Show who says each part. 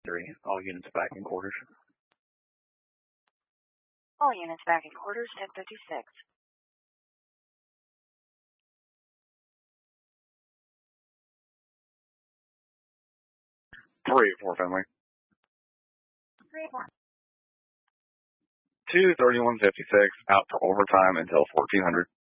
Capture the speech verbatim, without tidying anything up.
Speaker 1: three. All units back in quarters.
Speaker 2: All units back in quarters, ten fifty-six.
Speaker 1: Three, four, Finley.
Speaker 2: Three, four.
Speaker 1: two thirty-one fifty-six, out for overtime until fourteen hundred.